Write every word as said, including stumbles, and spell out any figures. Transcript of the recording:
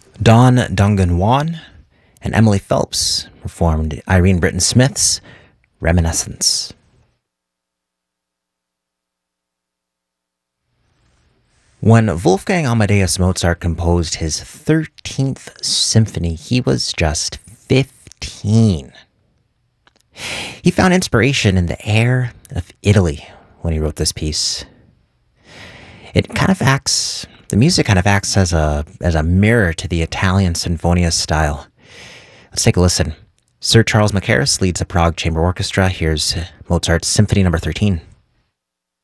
Don Dungan Wan and Emily Phelps performed Irene Britton Smith's Reminiscence. When Wolfgang Amadeus Mozart composed his thirteenth symphony, he was just fifteen. He found inspiration in the air of Italy when he wrote this piece. It kind of acts, the music kind of acts as a as a mirror to the Italian Sinfonia style. Let's take a listen. Sir Charles Mackerras leads the Prague Chamber Orchestra. Here's Mozart's Symphony Number thirteen.